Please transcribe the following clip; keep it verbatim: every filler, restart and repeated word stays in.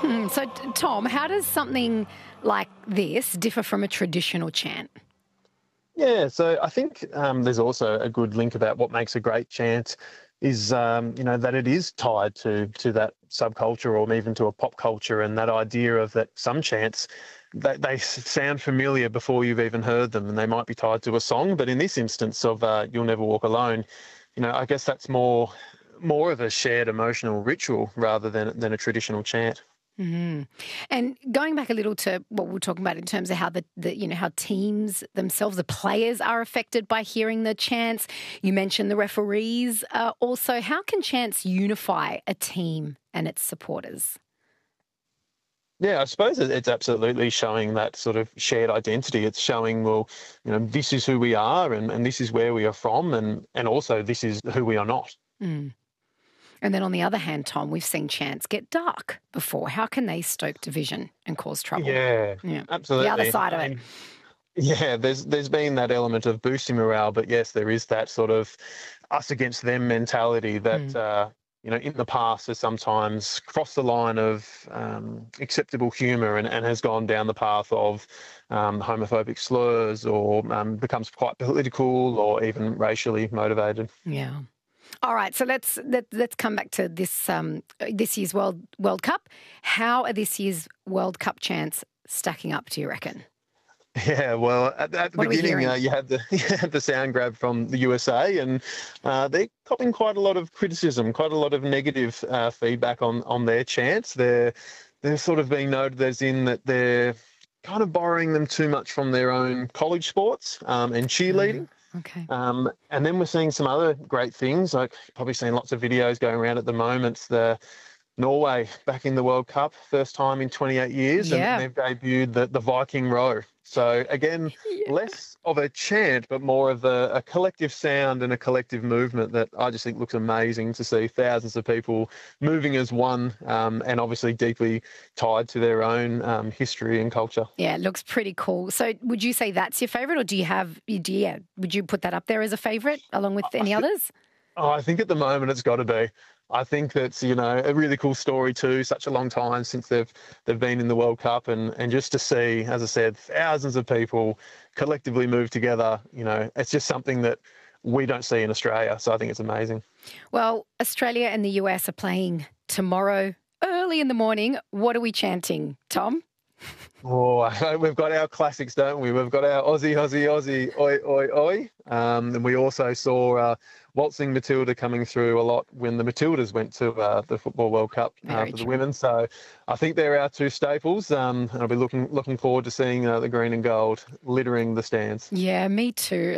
Hmm, so, t- Tom, how does something like this differ from a traditional chant? Yeah, so I think um, there's also a good link about what makes a great chant is, um, you know, that it is tied to to that subculture or even to a pop culture, and that idea of that some chants they, they s- sound familiar before you've even heard them, and they might be tied to a song. But in this instance of uh, "You'll Never Walk Alone," you know, I guess that's more more of a shared emotional ritual rather than than a traditional chant. Hmm. And going back a little to what we were talking about in terms of how the, the you know how teams themselves, the players, are affected by hearing the chants. You mentioned the referees. Uh, also, how can chants unify a team and its supporters? Yeah, I suppose it- it's absolutely showing that sort of shared identity. It's showing, well, you know, this is who we are, and, and this is where we are from, and and also this is who we are not. Mm. And then on the other hand, Tom, we've seen chants get dark before. How can they stoke division and cause trouble? Yeah, Yeah, the other absolutely. side of I it. mean, yeah, there's there's been that element of boosting morale, but yes, there is that sort of us against them mentality that Mm. uh, you know in the past has sometimes crossed the line of um, acceptable humour and, and has gone down the path of um, homophobic slurs or um, becomes quite political or even racially motivated. Yeah. All right, so let's let, let's come back to this um, this year's World World Cup. How are this year's World Cup chants stacking up? Do you reckon? Yeah, well, at, at the What are we beginning, uh, hearing? you had the you had the sound grab from the U S A, and uh, they're copping quite a lot of criticism, quite a lot of negative uh, feedback on on their chants. They're they're sort of being noted as in that they're kind of borrowing them too much from their own college sports um, and Uh, cheerleading. okay. Um, and then we're seeing some other great things, like probably seeing lots of videos going around at the moment. The Norway back in the World Cup, first time in twenty-eight years, and, and Yeah. they've debuted the, the Viking Row. So again, Yeah. less of a chant, but more of a, a collective sound and a collective movement that I just think looks amazing to see thousands of people moving as one, um, and obviously deeply tied to their own um, history and culture. Yeah, it looks pretty cool. So, would you say that's your favourite, or do you have? Do you, yeah, would you put that up there as a favourite along with I any think others? Oh, I think at the moment it's got to be. I think that's you know a really cool story too. Such a long time since they've they've been in the World Cup, and and just to see, as I said, thousands of people collectively move together. You know, it's just something that we don't see in Australia. So I think it's amazing. Well, Australia and the U S are playing tomorrow early in the morning. What are we chanting, Tom? Oh, we've got our classics, don't we? We've got our Aussie, Aussie, Aussie, oi, oi, oi. Um, and we also saw uh, Waltzing Matilda coming through a lot when the Matildas went to uh, the Football World Cup uh, Very for the true. women. So I think they're our two staples. Um, and I'll be looking looking forward to seeing uh, the green and gold littering the stands. Yeah, me too.